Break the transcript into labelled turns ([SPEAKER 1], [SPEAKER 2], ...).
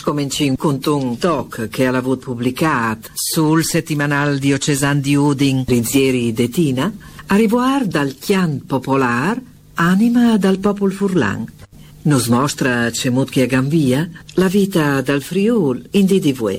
[SPEAKER 1] scominciamo con un talk che ha avuto pubblicato sul settimanale diocesan di Udin, Rizzieri de Tina, a riguardo dal chian popolare, anima dal popolo furlan. Nos mostra c'è che gambia la vita dal Friul in DDV.